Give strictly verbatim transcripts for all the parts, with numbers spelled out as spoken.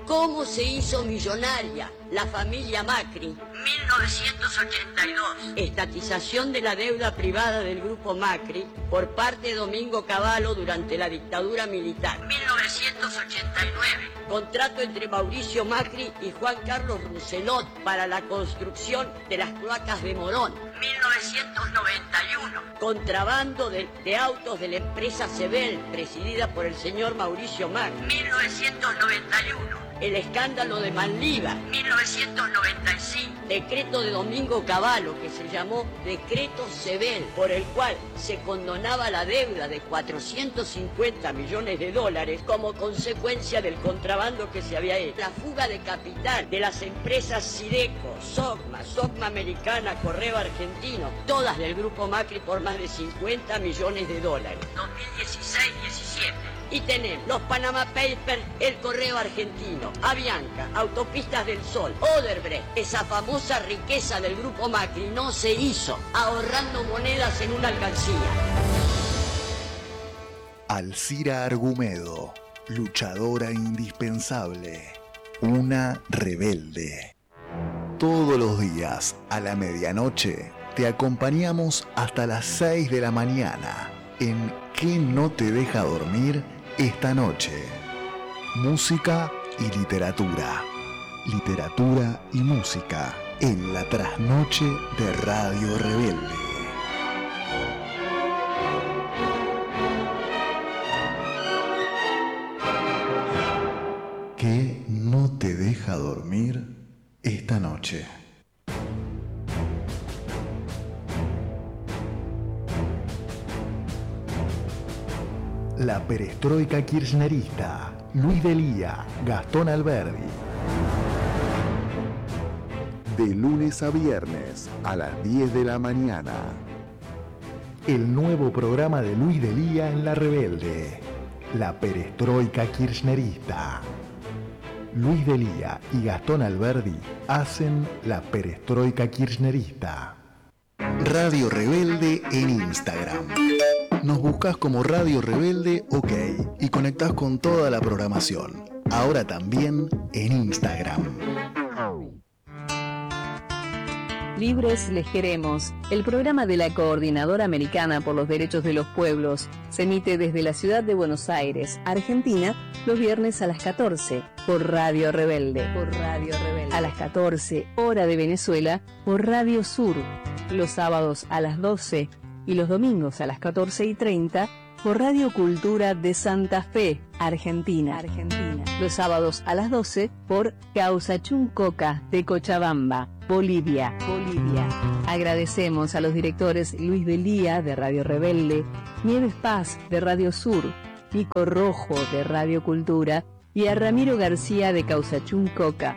¿Cómo se hizo millonaria la familia Macri? mil novecientos ochenta y dos. Estatización de la deuda privada del grupo Macri por parte de Domingo Cavallo durante la dictadura militar. mil novecientos ochenta y nueve. Contrato entre Mauricio Macri y Juan Carlos Rousselot para la construcción de las cloacas de Morón. mil novecientos noventa y uno. Contrabando de, de autos de la empresa Sebel, presidida por el señor Mauricio Macri. mil novecientos noventa y uno. El escándalo de Manlívar. mil novecientos noventa y cinco. Decreto de Domingo Cavallo, que se llamó Decreto Sebel, por el cual se condonaba la deuda de cuatrocientos cincuenta millones de dólares como consecuencia del contrabando que se había hecho. La fuga de capital de las empresas Sideco, Sogma, Sogma Americana, Correo Argentino, todas del grupo Macri por más de cincuenta millones de dólares. dos mil dieciséis diecisiete. Y tenemos los Panama Papers, el Correo Argentino, Avianca, Autopistas del Sol, Odebrecht. Esa famosa riqueza del grupo Macri no se hizo ahorrando monedas en una alcancía. Alcira Argumedo, luchadora indispensable, una rebelde. Todos los días, a la medianoche, te acompañamos hasta las seis de la mañana en ¿Qué no te deja dormir esta noche? Música y literatura. Literatura y música en la trasnoche de Radio Rebelde. ¿Qué no te deja dormir esta noche? La perestroika kirchnerista, Luis Delía, Gastón Alberdi. De lunes a viernes a las diez de la mañana. El nuevo programa de Luis Delía en La Rebelde. La perestroika kirchnerista. Luis Delía y Gastón Alberdi hacen la perestroika kirchnerista. Radio Rebelde en Instagram. Nos buscas como Radio Rebelde OK y conectás con toda la programación. Ahora también en Instagram. Libres les queremos. El programa de la Coordinadora Americana por los Derechos de los Pueblos se emite desde la ciudad de Buenos Aires, Argentina, los viernes a las catorce por Radio Rebelde. Por Radio Rebelde. A las catorce, hora de Venezuela, por Radio Sur. Los sábados a las doce y los domingos a las catorce y treinta por Radio Cultura de Santa Fe, Argentina. Argentina. Los sábados a las doce por Causachuncoca de Cochabamba, Bolivia. Bolivia. Agradecemos a los directores Luis Delía de Radio Rebelde, Nieves Paz de Radio Sur, Nico Rojo de Radio Cultura y a Ramiro García de Causachuncoca.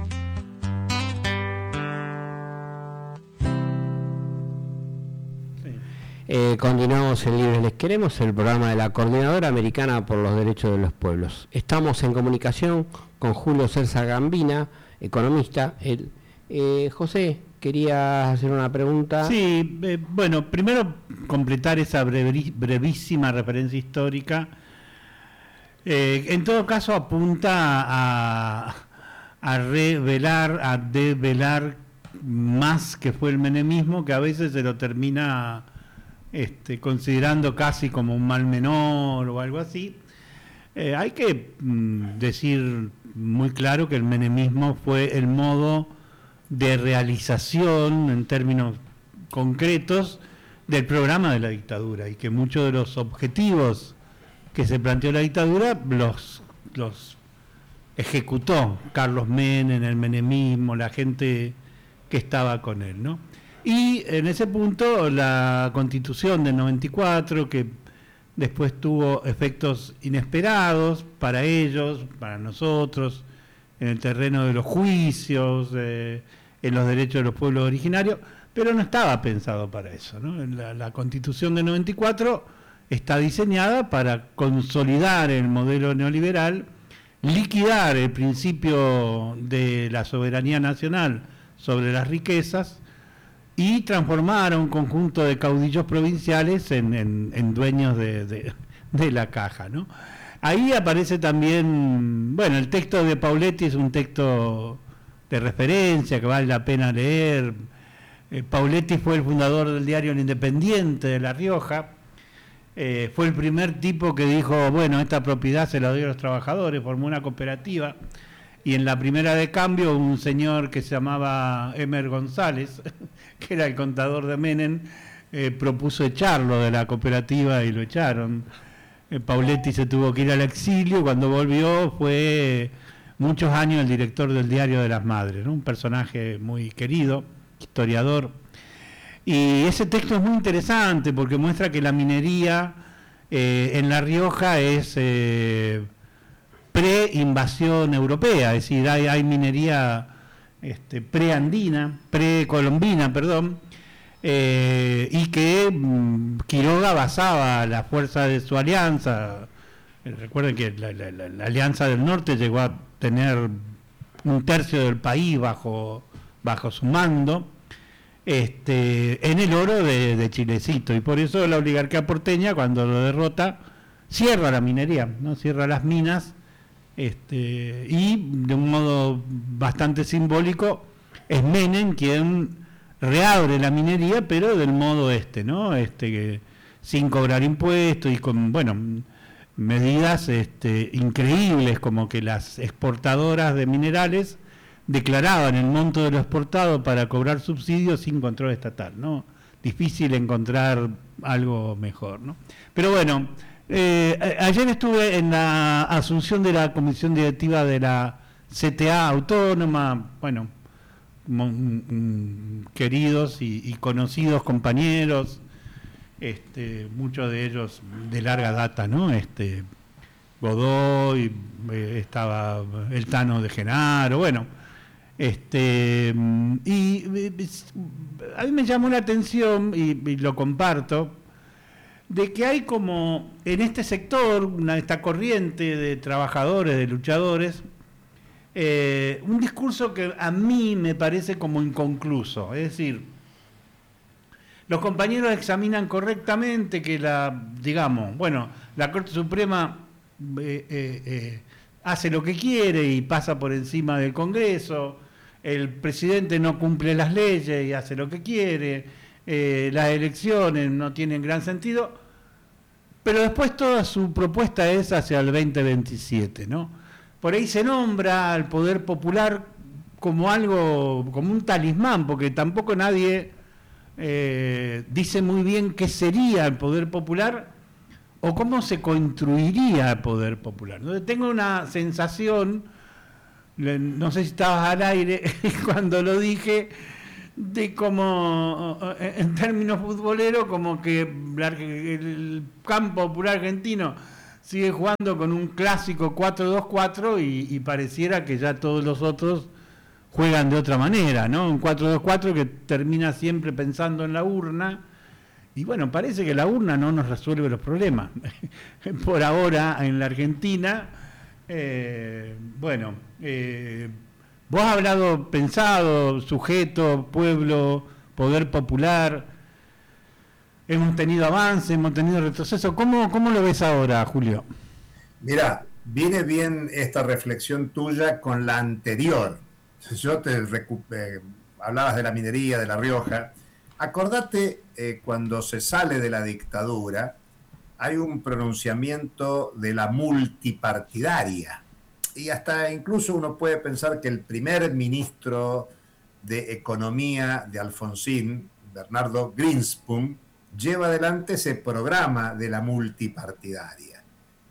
Eh, continuamos en Libres Les Queremos, el programa de la Coordinadora Americana por los Derechos de los Pueblos. Estamos en comunicación con Julio César Gambina, economista. El, eh, José, querías hacer una pregunta. Sí, eh, bueno, primero completar esa brevi, brevísima referencia histórica. Eh, en todo caso apunta a, a revelar, a develar más que fue el menemismo, que a veces se lo termina... Este, considerando casi como un mal menor o algo así. Eh, hay que mm, decir muy claro que el menemismo fue el modo de realización en términos concretos del programa de la dictadura, y que muchos de los objetivos que se planteó la dictadura los, los ejecutó Carlos Menem, el menemismo, la gente que estaba con él, ¿no? Y en ese punto la Constitución del noventa y cuatro, que después tuvo efectos inesperados para ellos, para nosotros, en el terreno de los juicios, eh, en los derechos de los pueblos originarios, pero no estaba pensado para eso, ¿no? La, la Constitución del noventa y cuatro está diseñada para consolidar el modelo neoliberal, liquidar el principio de la soberanía nacional sobre las riquezas, y transformar a un conjunto de caudillos provinciales en, en, en dueños de, de, de la caja, ¿no? Ahí aparece también, bueno, el texto de Pauletti es un texto de referencia que vale la pena leer. Eh, Pauletti fue el fundador del diario El Independiente de La Rioja. Eh, fue el primer tipo que dijo, bueno, esta propiedad se la doy a los trabajadores, formó una cooperativa. Y en la primera de cambio, un señor que se llamaba Emer González, que era el contador de Menem, eh, propuso echarlo de la cooperativa y lo echaron. Eh, Pauletti se tuvo que ir al exilio, cuando volvió fue muchos años el director del Diario de las Madres, ¿no? Un personaje muy querido, historiador. Y ese texto es muy interesante porque muestra que la minería eh, en La Rioja es eh, pre-invasión europea, es decir, hay, hay minería este, pre-andina, pre-colombina, perdón, eh, y que mm, Quiroga basaba la fuerza de su alianza. Recuerden que la, la, la, la Alianza del Norte llegó a tener un tercio del país bajo, bajo su mando, este, en el oro de, de Chilecito, y por eso la oligarquía porteña, cuando lo derrota, cierra la minería, ¿no? Cierra las minas, este, y de un modo bastante simbólico es Menem quien reabre la minería, pero del modo este, ¿no? Este, que, sin cobrar impuestos y con, bueno, medidas este, increíbles, como que las exportadoras de minerales declaraban el monto de lo exportado para cobrar subsidios sin control estatal, ¿no? Difícil encontrar algo mejor, ¿no? Pero bueno, eh, ayer estuve en la asunción de la comisión directiva de la C T A Autónoma, bueno, queridos y, y conocidos compañeros, este, muchos de ellos de larga data, ¿no? Este, Godoy, eh, estaba el Tano de Genaro, bueno, este, y, y a mí me llamó la atención, y, y lo comparto, de que hay como en este sector, una, esta corriente de trabajadores, de luchadores, Eh, un discurso que a mí me parece como inconcluso, es decir, los compañeros examinan correctamente que la, digamos, bueno, la Corte Suprema eh, eh, eh, hace lo que quiere y pasa por encima del Congreso, el presidente no cumple las leyes y hace lo que quiere, eh, las elecciones no tienen gran sentido, pero después toda su propuesta es hacia el veinte veintisiete, ¿no? Por ahí se nombra al poder popular como algo, como un talismán, porque tampoco nadie eh, dice muy bien qué sería el poder popular o cómo se construiría el poder popular. Entonces tengo una sensación, no sé si estabas al aire cuando lo dije, de como, en términos futboleros, como que el campo popular argentino sigue jugando con un clásico cuatro dos cuatro y, y pareciera que ya todos los otros juegan de otra manera, ¿no? Un cuatro dos cuatro que termina siempre pensando en la urna, y bueno, parece que la urna no nos resuelve los problemas. Por ahora, en la Argentina, eh, bueno, eh, vos has hablado, pensado, sujeto, pueblo, poder popular. Hemos tenido avance, hemos tenido retroceso. ¿Cómo, cómo lo ves ahora, Julio? Mira, viene bien esta reflexión tuya con la anterior. Yo te recu- eh, hablabas de la minería, de La Rioja. Acordate, eh, cuando se sale de la dictadura, hay un pronunciamiento de la multipartidaria. Y hasta incluso uno puede pensar que el primer ministro de Economía de Alfonsín, Bernardo Greenspun, lleva adelante ese programa de la multipartidaria.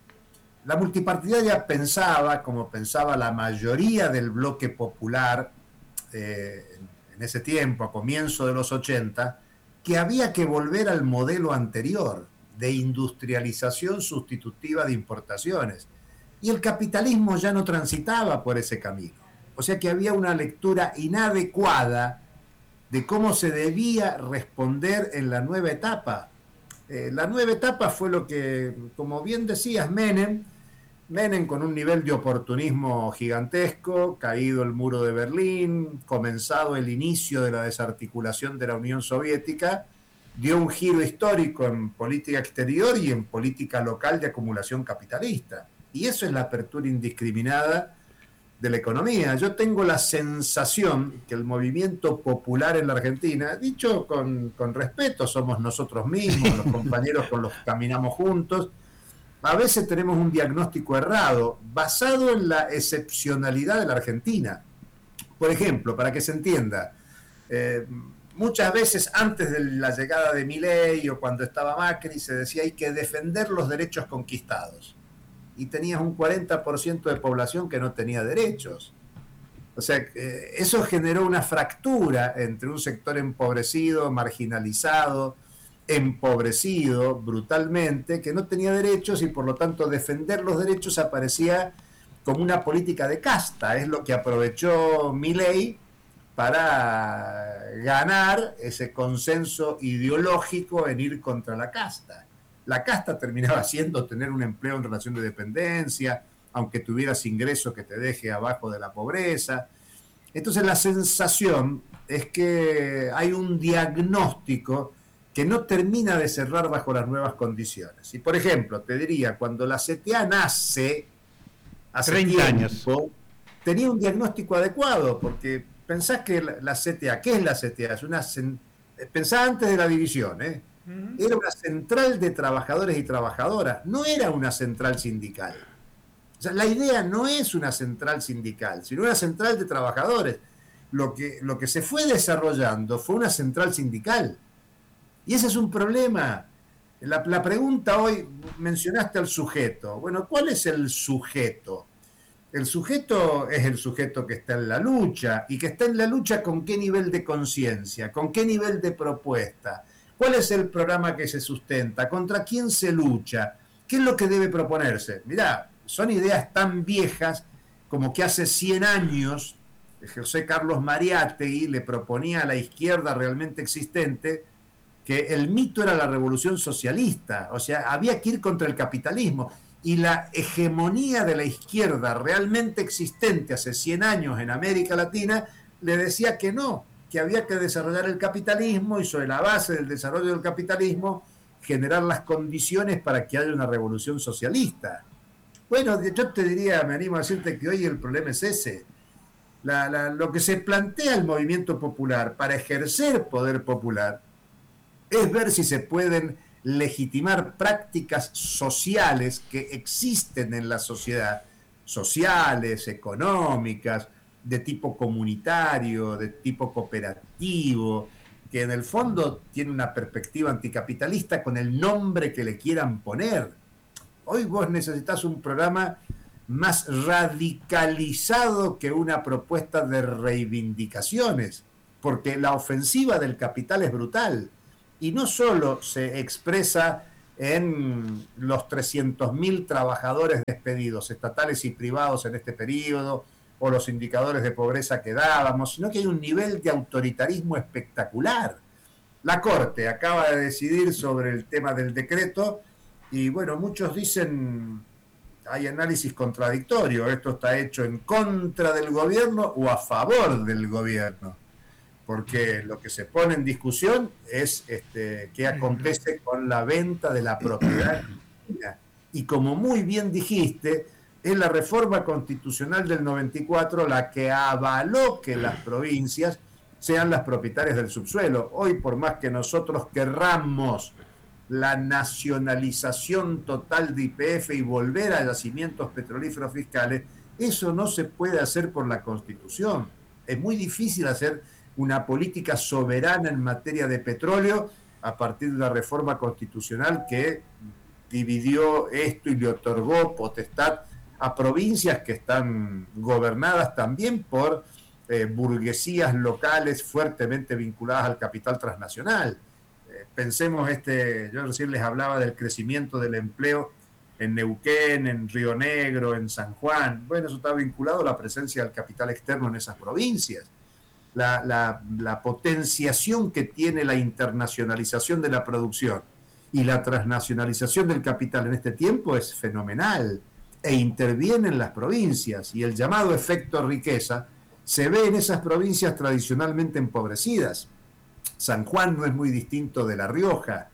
La multipartidaria pensaba, como pensaba la mayoría del bloque popular eh, en ese tiempo, a comienzo de los ochenta, que había que volver al modelo anterior de industrialización sustitutiva de importaciones. Y el capitalismo ya no transitaba por ese camino. O sea que había una lectura inadecuada de cómo se debía responder en la nueva etapa. Eh, la nueva etapa fue lo que, como bien decías, Menem, Menem con un nivel de oportunismo gigantesco, caído el muro de Berlín, comenzado el inicio de la desarticulación de la Unión Soviética, dio un giro histórico en política exterior y en política local de acumulación capitalista. Y eso es la apertura indiscriminada de la economía. Yo tengo la sensación que el movimiento popular en la Argentina, dicho con, con respeto, somos nosotros mismos, los compañeros con los que caminamos juntos, a veces tenemos un diagnóstico errado, basado en la excepcionalidad de la Argentina. Por ejemplo, para que se entienda, eh, muchas veces antes de la llegada de Milei o cuando estaba Macri se decía hay que defender los derechos conquistados. Y tenías un cuarenta por ciento de población que no tenía derechos. O sea, eh, eso generó una fractura entre un sector empobrecido, marginalizado, empobrecido brutalmente, que no tenía derechos y por lo tanto defender los derechos aparecía como una política de casta. Es lo que aprovechó Milei para ganar ese consenso ideológico en ir contra la casta. La casta terminaba siendo tener un empleo en relación de dependencia, aunque tuvieras ingreso que te deje abajo de la pobreza. Entonces la sensación es que hay un diagnóstico que no termina de cerrar bajo las nuevas condiciones. Y por ejemplo, te diría, cuando la C T A nace, hace treinta tiempo, años, tenía un diagnóstico adecuado, porque pensás que la, la C T A, ¿qué es la C T A? Es una, pensá antes de la división, ¿eh? Era una central de trabajadores y trabajadoras, no era una central sindical. O sea, la idea no es una central sindical, sino una central de trabajadores. Lo que, lo que se fue desarrollando fue una central sindical. Y ese es un problema. La, la pregunta hoy, mencionaste al sujeto. Bueno, ¿cuál es el sujeto? El sujeto es el sujeto que está en la lucha, y que está en la lucha con qué nivel de conciencia, con qué nivel de propuesta. ¿Cuál es el programa que se sustenta? ¿Contra quién se lucha? ¿Qué es lo que debe proponerse? Mirá, son ideas tan viejas como que hace cien años José Carlos Mariátegui le proponía a la izquierda realmente existente que el mito era la revolución socialista, o sea, había que ir contra el capitalismo. Y la hegemonía de la izquierda realmente existente hace cien años en América Latina le decía que no, que había que desarrollar el capitalismo y sobre la base del desarrollo del capitalismo generar las condiciones para que haya una revolución socialista. Bueno, yo te diría, me animo a decirte que hoy el problema es ese. La, la, lo que se plantea el movimiento popular para ejercer poder popular es ver si se pueden legitimar prácticas sociales que existen en la sociedad, sociales, económicas, de tipo comunitario, de tipo cooperativo, que en el fondo tiene una perspectiva anticapitalista con el nombre que le quieran poner. Hoy vos necesitas un programa más radicalizado que una propuesta de reivindicaciones, porque la ofensiva del capital es brutal y no solo se expresa en los trescientos mil trabajadores despedidos, estatales y privados en este periodo, o los indicadores de pobreza que dábamos, sino que hay un nivel de autoritarismo espectacular. La Corte acaba de decidir sobre el tema del decreto y bueno, muchos dicen, hay análisis contradictorios, esto está hecho en contra del gobierno o a favor del gobierno, porque lo que se pone en discusión es este, qué acontece con la venta de la propiedad. Y como muy bien dijiste, es la reforma constitucional del noventa y cuatro la que avaló que las provincias sean las propietarias del subsuelo. Hoy, por más que nosotros querramos la nacionalización total de Y P F y volver a yacimientos petrolíferos fiscales, eso no se puede hacer por la Constitución. Es muy difícil hacer una política soberana en materia de petróleo a partir de una reforma constitucional que dividió esto y le otorgó potestad a provincias que están gobernadas también por eh, burguesías locales fuertemente vinculadas al capital transnacional. Eh, pensemos, este, yo recién les hablaba del crecimiento del empleo en Neuquén, en Río Negro, en San Juan. Bueno, eso está vinculado a la presencia del capital externo en esas provincias. La, la, la potenciación que tiene la internacionalización de la producción y la transnacionalización del capital en este tiempo es fenomenal. E intervienen las provincias y el llamado efecto riqueza se ve en esas provincias tradicionalmente empobrecidas. San Juan no es muy distinto de La Rioja.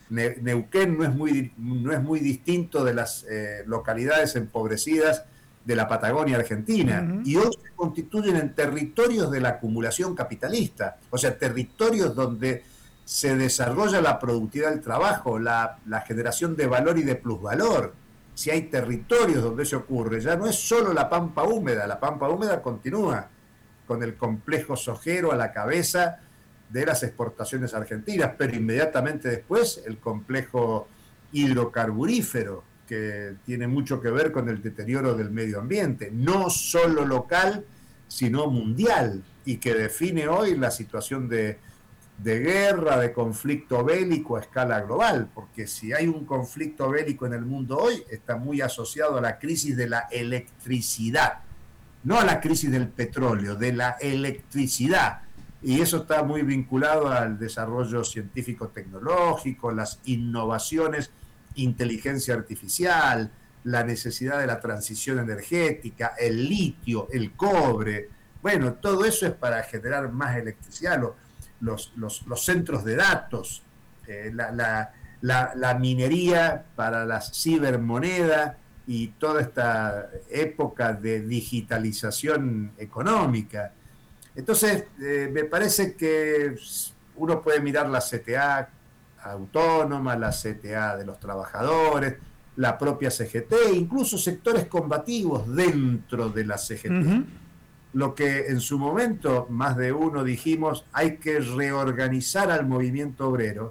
Ne- Neuquén no es muy, no es muy distinto de las eh, localidades empobrecidas de la Patagonia Argentina, uh-huh. y hoy se constituyen en territorios de la acumulación capitalista, o sea, territorios donde se desarrolla la productividad del trabajo, la, la generación de valor y de plusvalor. Si hay territorios donde eso ocurre, ya no es solo la pampa húmeda, la pampa húmeda continúa con el complejo sojero a la cabeza de las exportaciones argentinas, pero inmediatamente después el complejo hidrocarburífero, que tiene mucho que ver con el deterioro del medio ambiente, no solo local, sino mundial, y que define hoy la situación de, de guerra, de conflicto bélico a escala global, porque si hay un conflicto bélico en el mundo hoy, está muy asociado a la crisis de la electricidad, no a la crisis del petróleo, de la electricidad, y eso está muy vinculado al desarrollo científico-tecnológico, las innovaciones, inteligencia artificial, la necesidad de la transición energética, el litio, el cobre. Bueno, todo eso es para generar más electricidad, los, los, los, los centros de datos, eh, la, la, la, la minería para la cibermoneda y toda esta época de digitalización económica. Entonces, eh, me parece que uno puede mirar la C T A autónoma, la C T A de los trabajadores, la propia C G T, incluso sectores combativos dentro de la C G T. Uh-huh. Lo que en su momento, más de uno dijimos, hay que reorganizar al movimiento obrero,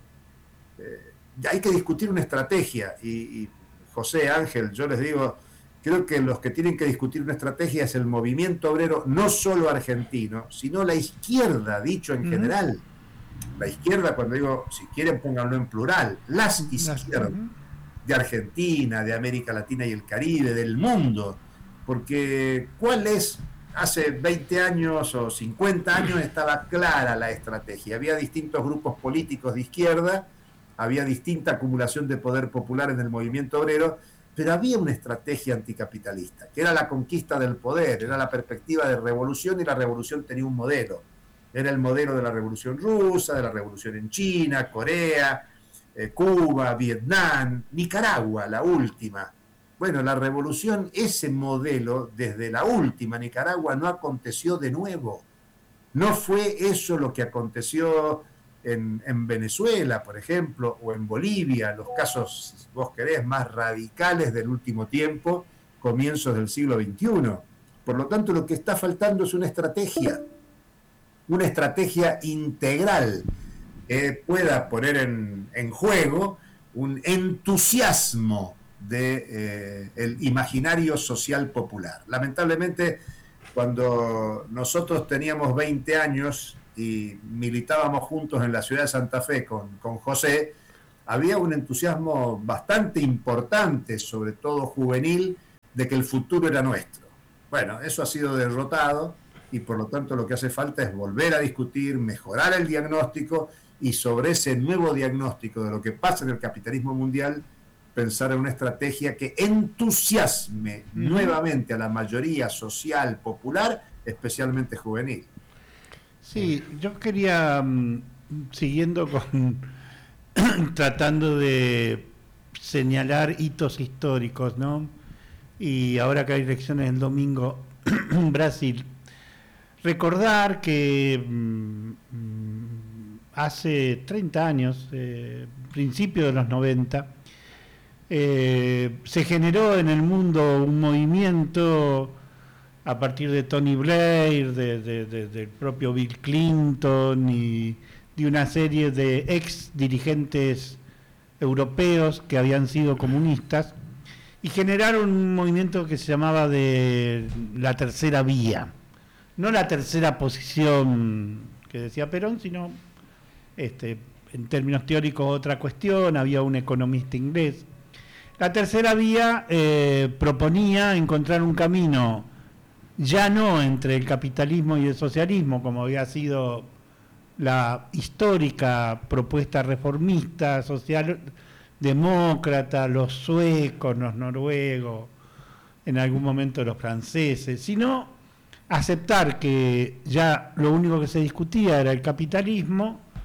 eh, hay que discutir una estrategia, y, y José, Ángel, yo les digo, creo que los que tienen que discutir una estrategia es el movimiento obrero, no solo argentino, sino la izquierda, dicho en uh-huh. general. La izquierda, cuando digo, si quieren pónganlo en plural, las izquierdas de Argentina, de América Latina y el Caribe, del mundo, porque ¿cuál es? Hace veinte años o cincuenta años estaba clara la estrategia, había distintos grupos políticos de izquierda, había distinta acumulación de poder popular en el movimiento obrero, pero había una estrategia anticapitalista, que era la conquista del poder, era la perspectiva de revolución, y la revolución tenía un modelo. Era el modelo de la revolución rusa, de la revolución en China, Corea, eh, Cuba, Vietnam, Nicaragua, la última. Bueno, la revolución, ese modelo, desde la última Nicaragua, no aconteció de nuevo. No fue eso lo que aconteció en, en Venezuela, por ejemplo, o en Bolivia, los casos, si vos querés, más radicales del último tiempo, comienzos del siglo veintiuno. Por lo tanto, lo que está faltando es una estrategia. Una estrategia integral que pueda poner en, en juego un entusiasmo de, eh, el imaginario social popular. Lamentablemente, cuando nosotros teníamos veinte años y militábamos juntos en la ciudad de Santa Fe con, con José, había un entusiasmo bastante importante, sobre todo juvenil, de que el futuro era nuestro. Bueno, eso ha sido derrotado, y por lo tanto lo que hace falta es volver a discutir, mejorar el diagnóstico, y sobre ese nuevo diagnóstico de lo que pasa en el capitalismo mundial, pensar en una estrategia que entusiasme uh-huh. nuevamente a la mayoría social popular, especialmente juvenil. Sí, yo quería, um, siguiendo con, tratando de señalar hitos históricos, ¿no? Y ahora que hay elecciones el domingo en Brasil, recordar que mmm, hace treinta años, eh, principio de los noventa, eh, se generó en el mundo un movimiento a partir de Tony Blair, de, de, de, del propio Bill Clinton y de una serie de ex dirigentes europeos que habían sido comunistas, y generaron un movimiento que se llamaba de la tercera vía. No la tercera posición que decía Perón, sino este, en términos teóricos otra cuestión. Había un economista inglés. La tercera vía eh, proponía encontrar un camino ya no entre el capitalismo y el socialismo, como había sido la histórica propuesta reformista, socialdemócrata, los suecos, los noruegos, en algún momento los franceses, sino aceptar que ya lo único que se discutía era el capitalismo,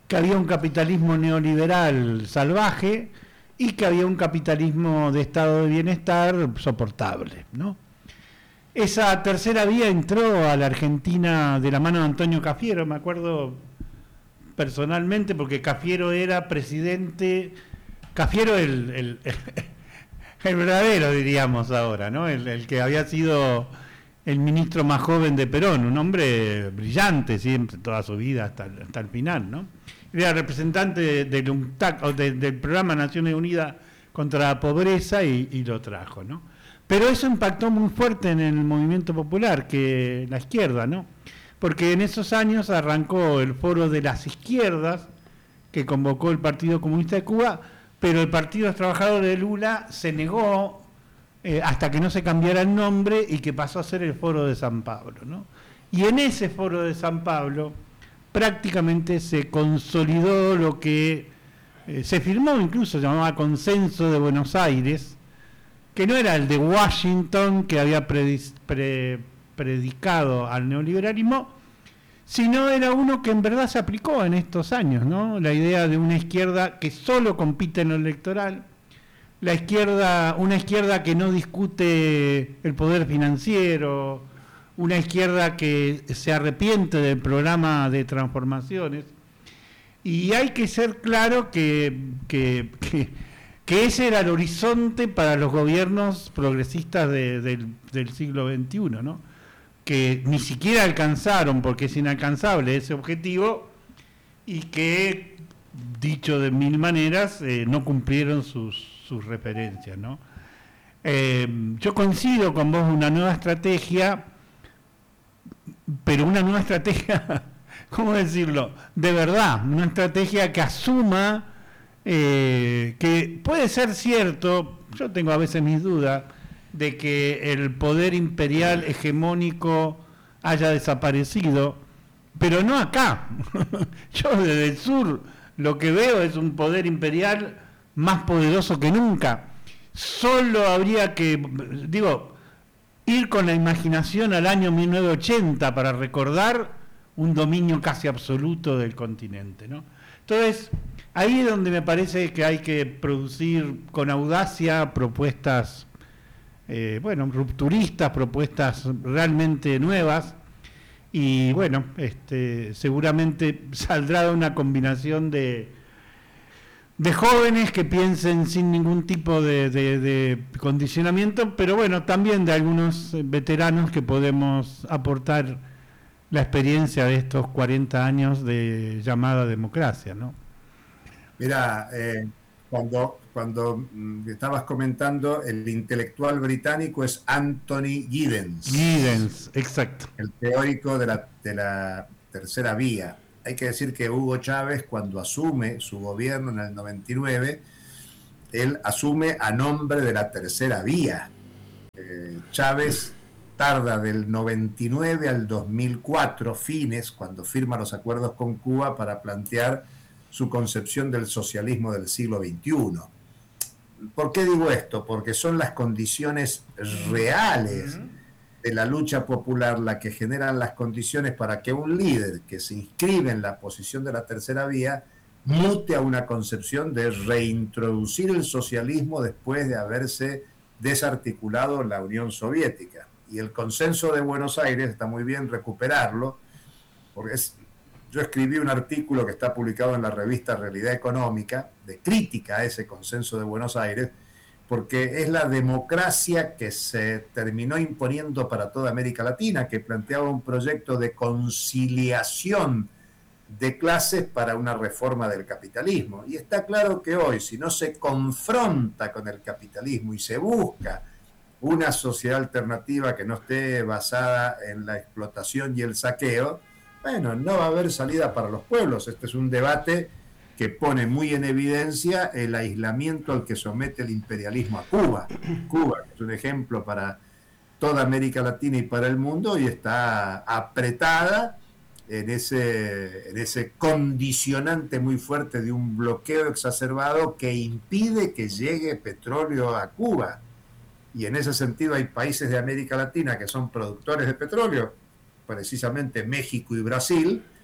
que había un capitalismo neoliberal salvaje y que había un capitalismo de estado de bienestar soportable, ¿no? Esa tercera vía entró a la Argentina de la mano de Antonio Cafiero, me acuerdo personalmente, porque Cafiero era presidente, Cafiero el, el, el verdadero, diríamos ahora, ¿no? El, el que había sido el ministro más joven de Perón, un hombre brillante siempre, toda su vida hasta, hasta el final, ¿no? Era representante de, de UNTAC, o de, del programa Naciones Unidas contra la Pobreza y, y lo trajo, ¿no? Pero eso impactó muy fuerte en el movimiento popular, que la izquierda, ¿no? Porque en esos años arrancó el Foro de las Izquierdas, que convocó el Partido Comunista de Cuba, pero el Partido de los Trabajadores de Lula se negó eh, hasta que no se cambiara el nombre y que pasó a ser el Foro de San Pablo, ¿no? Y en ese Foro de San Pablo prácticamente se consolidó lo que eh, se firmó, incluso se llamaba Consenso de Buenos Aires, que no era el de Washington, que había predis, pre, predicado al neoliberalismo, sino era uno que en verdad se aplicó en estos años, ¿no? La idea de una izquierda que solo compite en lo electoral, la izquierda, una izquierda que no discute el poder financiero, una izquierda que se arrepiente del programa de transformaciones. Y hay que ser claro que, que, que, que ese era el horizonte para los gobiernos progresistas de, de, del siglo veintiuno, ¿no? Que ni siquiera alcanzaron, porque es inalcanzable ese objetivo, y que, dicho de mil maneras, eh, no cumplieron sus, sus referencias, ¿no? Eh, yo coincido con vos, una nueva estrategia, pero una nueva estrategia, ¿cómo decirlo? De verdad, una estrategia que asuma eh, que puede ser cierto, yo tengo a veces mis dudas, de que el poder imperial hegemónico haya desaparecido, pero no acá. Yo desde el sur lo que veo es un poder imperial más poderoso que nunca. Solo habría que, digo, ir con la imaginación al año mil novecientos ochenta para recordar un dominio casi absoluto del continente, ¿no? Entonces, ahí es donde me parece que hay que producir con audacia propuestas Eh, bueno, rupturistas, propuestas realmente nuevas, y bueno, este, seguramente saldrá una combinación de, de jóvenes que piensen sin ningún tipo de, de, de condicionamiento, pero bueno, también de algunos veteranos que podemos aportar la experiencia de estos cuarenta años de llamada democracia, ¿no? Mira, eh, cuando... Cuando mm, estabas comentando, el intelectual británico es Anthony Giddens. Giddens, exacto. El teórico de la, de la tercera vía. Hay que decir que Hugo Chávez, cuando asume su gobierno en el noventa y nueve, él asume a nombre de la tercera vía. Eh, Chávez tarda del noventa y nueve al dos mil cuatro, fines, cuando firma los acuerdos con Cuba para plantear su concepción del socialismo del siglo veintiuno. ¿Por qué digo esto? Porque son las condiciones reales de la lucha popular las que generan las condiciones para que un líder que se inscribe en la posición de la tercera vía mute a una concepción de reintroducir el socialismo después de haberse desarticulado la Unión Soviética. Y el consenso de Buenos Aires, está muy bien recuperarlo, porque es... Yo escribí un artículo que está publicado en la revista Realidad Económica, de crítica a ese consenso de Buenos Aires, porque es la democracia que se terminó imponiendo para toda América Latina, que planteaba un proyecto de conciliación de clases para una reforma del capitalismo. Y está claro que hoy, si no se confronta con el capitalismo y se busca una sociedad alternativa que no esté basada en la explotación y el saqueo, bueno, no va a haber salida para los pueblos. Este es un debate que pone muy en evidencia el aislamiento al que somete el imperialismo a Cuba. Cuba es un ejemplo para toda América Latina y para el mundo, y está apretada en ese, en ese condicionante muy fuerte de un bloqueo exacerbado que impide que llegue petróleo a Cuba. Y en ese sentido hay países de América Latina que son productores de petróleo, precisamente México y Brasil,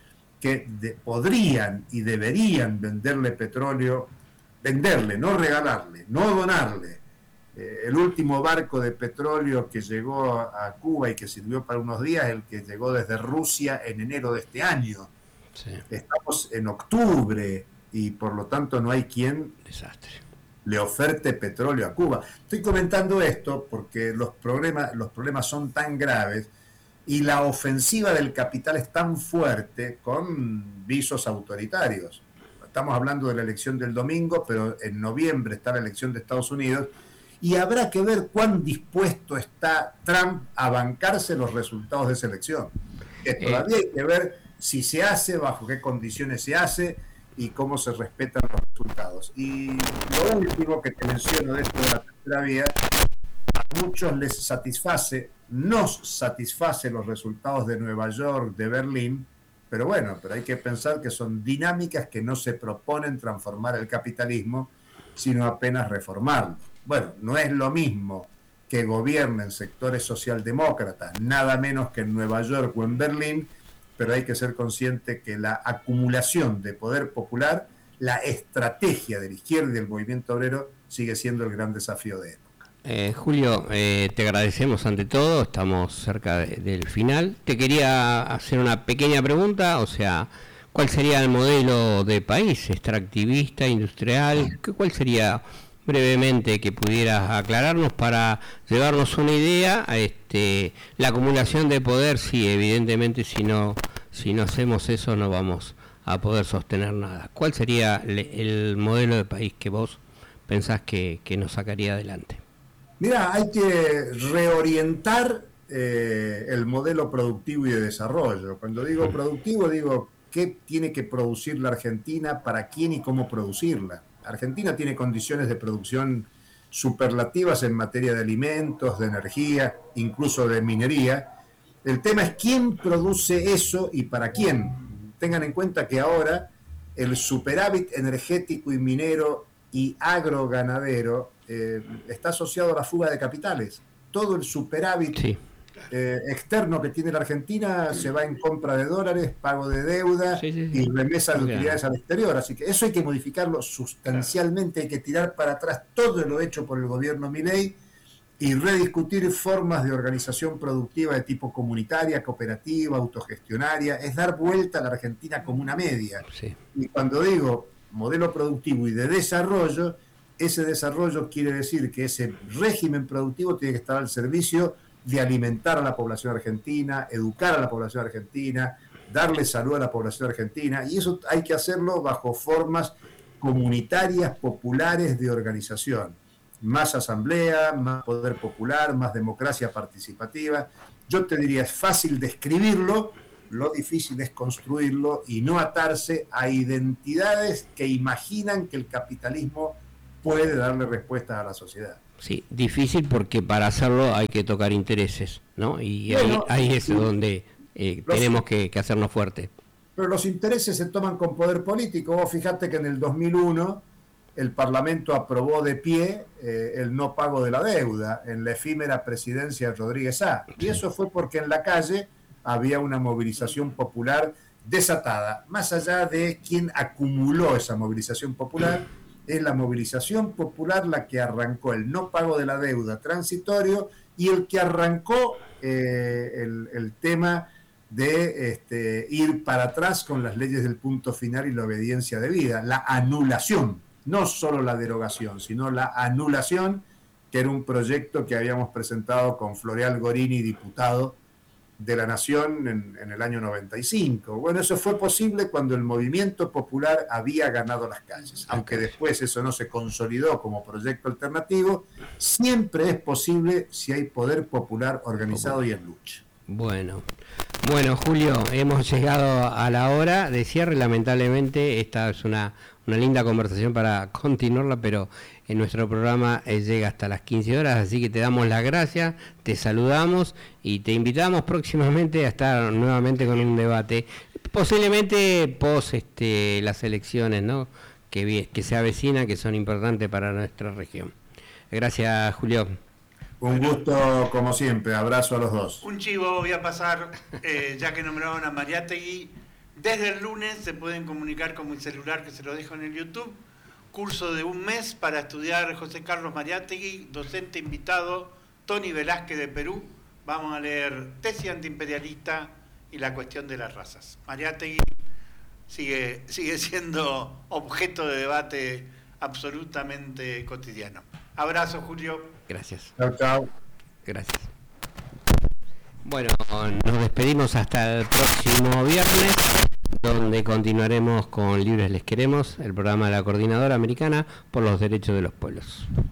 que de, podrían y deberían venderle petróleo, venderle, no regalarle, no donarle. Eh, el último barco de petróleo que llegó a Cuba y que sirvió para unos días, el que llegó desde Rusia en enero de este año. Sí. Estamos en octubre y por lo tanto no hay quien Desastre. le oferte petróleo a Cuba. Estoy comentando esto porque los problemas, los problemas son tan graves y la ofensiva del capital es tan fuerte con visos autoritarios. Estamos hablando de la elección del domingo, pero en noviembre está la elección de Estados Unidos y habrá que ver cuán dispuesto está Trump a bancarse los resultados de esa elección. Que todavía hay que ver si se hace, bajo qué condiciones se hace y cómo se respetan los resultados. Y lo último que te menciono de esto de la tercera vía, a muchos les satisface, nos satisface los resultados de Nueva York, de Berlín, pero bueno, pero hay que pensar que son dinámicas que no se proponen transformar el capitalismo, sino apenas reformarlo. Bueno, no es lo mismo que gobiernen sectores socialdemócratas, nada menos que en Nueva York o en Berlín, pero hay que ser consciente que la acumulación de poder popular, la estrategia de la izquierda y del movimiento obrero sigue siendo el gran desafío de época. Eh, Julio, eh, te agradecemos ante todo, estamos cerca de, del final. Te quería hacer una pequeña pregunta, o sea, ¿cuál sería el modelo de país? ¿Extractivista, industrial? ¿Cuál sería brevemente que pudieras aclararnos para llevarnos una idea? Este, la acumulación de poder, sí, evidentemente si no, si no hacemos eso no vamos a poder sostener nada. ¿Cuál sería le, el modelo de país que vos pensás que, que nos sacaría adelante? Mira, hay que reorientar eh, el modelo productivo y de desarrollo. Cuando digo productivo, digo qué tiene que producir la Argentina, para quién y cómo producirla. Argentina tiene condiciones de producción superlativas en materia de alimentos, de energía, incluso de minería. El tema es quién produce eso y para quién. Tengan en cuenta que ahora el superávit energético y minero y agroganadero eh, está asociado a la fuga de capitales. Todo el superávit sí. eh, externo que tiene la Argentina se va en compra de dólares, pago de deuda sí, sí, sí. y remesa de utilidades al exterior. Así que eso hay que modificarlo sustancialmente, hay que tirar para atrás todo lo hecho por el gobierno Milei y rediscutir formas de organización productiva de tipo comunitaria, cooperativa, autogestionaria, es dar vuelta a la Argentina como una media. Sí. Y cuando digo modelo productivo y de desarrollo, ese desarrollo quiere decir que ese régimen productivo tiene que estar al servicio de alimentar a la población argentina, educar a la población argentina, darle salud a la población argentina, y eso hay que hacerlo bajo formas comunitarias, populares de organización. Más asamblea, más poder popular, más democracia participativa. Yo te diría, es fácil describirlo, lo difícil es construirlo y no atarse a identidades que imaginan que el capitalismo puede darle respuesta a la sociedad. Sí, difícil porque para hacerlo hay que tocar intereses, ¿no? Y bueno, ahí, ahí es sí, donde eh, los, tenemos que, que hacernos fuertes. Pero los intereses se toman con poder político. Vos fijate que en el dos mil uno el Parlamento aprobó de pie eh, el no pago de la deuda en la efímera presidencia de Rodríguez A. Y eso fue porque en la calle había una movilización popular desatada. Más allá de quién acumuló esa movilización popular, es la movilización popular la que arrancó el no pago de la deuda transitorio y el que arrancó eh, el, el tema de este, ir para atrás con las leyes del punto final y la obediencia debida, la anulación, no solo la derogación, sino la anulación, que era un proyecto que habíamos presentado con Floreal Gorini, diputado de la Nación en, en el año noventa y cinco. Bueno, eso fue posible cuando el movimiento popular había ganado las calles. Aunque después eso no se consolidó como proyecto alternativo, siempre es posible si hay poder popular organizado y en lucha. Bueno, bueno Julio, hemos llegado a la hora de cierre. Lamentablemente esta es una, una linda conversación para continuarla, pero en nuestro programa eh, llega hasta las quince horas, así que te damos las gracias, te saludamos y te invitamos próximamente a estar nuevamente con un debate, posiblemente pos este, las elecciones, ¿no? que, que se avecinan, que son importantes para nuestra región. Gracias, Julio. Un gusto, como siempre. Abrazo a los dos. Un chivo voy a pasar, eh, ya que nombraron a Mariátegui. Desde el lunes se pueden comunicar con mi celular, que se lo dejo en el YouTube. Curso de un mes para estudiar José Carlos Mariátegui, docente invitado, Tony Velázquez de Perú. Vamos a leer Tesis antiimperialista y la cuestión de las razas. Mariátegui sigue, sigue siendo objeto de debate absolutamente cotidiano. Abrazo, Julio. Gracias. Chao, chao. Gracias. Bueno, nos despedimos hasta el próximo viernes, donde continuaremos con Libres les queremos, el programa de la Coordinadora Americana por los Derechos de los Pueblos.